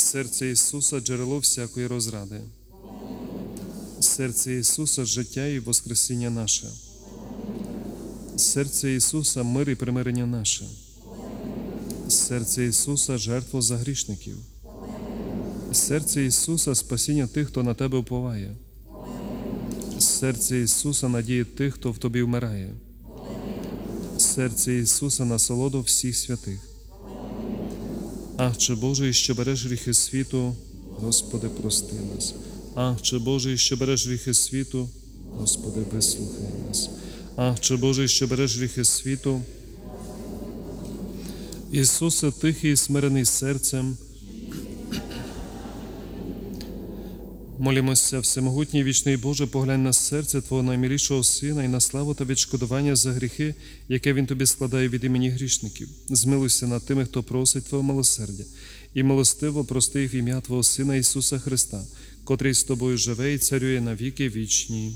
Серце Ісуса – джерело всякої розради. Серце Ісуса – життя і воскресіння наше. Серце Ісуса – мир і примирення наше. Серце Ісуса – жертва за грішників. Серце Ісуса – спасіння тих, хто на Тебе уповає. Серце Ісуса – надія тих, хто в Тобі вмирає. Серце Ісуса – насолоду всіх святих. Агче Божий, що береш гріхи світу, Господи, прости нас. Агче Божий, що береш гріхи світу, Господи, вислухай нас. Агче Божий, що береш гріхи світу, Ісусе, тихий і смирений серцем, молімося, всемогутній вічний Боже, поглянь на серце Твого наймилішого Сина і на славу та відшкодування за гріхи, яке Він Тобі складає від імені грішників. Змилуйся над тими, хто просить Твого милосердя, і милостиво прости в ім'я Твого Сина Ісуса Христа, котрий з Тобою живе і царює на віки вічні.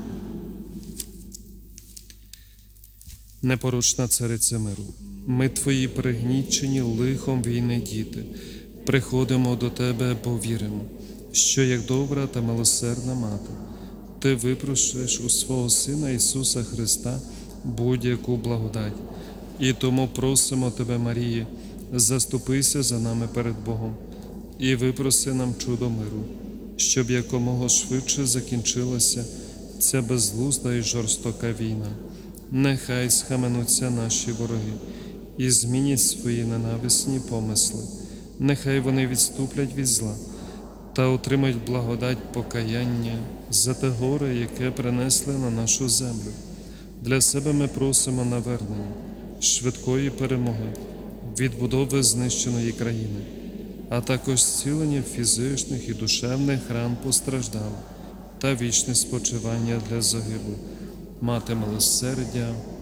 Непорочна Царице миру, ми Твої пригнічені лихом війни діти, приходимо до Тебе, бо віримо, що як добра та милосердна мати, Ти випрошуєш у свого Сина Ісуса Христа будь-яку благодать. І тому просимо Тебе, Марії, заступися за нами перед Богом і випроси нам чудо миру, щоб якомога швидше закінчилася ця безглузда і жорстока війна. Нехай схаменуться наші вороги і змінять свої ненависні помисли. Нехай вони відступлять від зла та отримають благодать покаяння за те горе, яке принесли на нашу землю. Для себе ми просимо навернення, швидкої перемоги, відбудови знищеної країни, а також зцілення фізичних і душевних ран постраждалих та вічне спочивання для загиблих. Мати милосердя,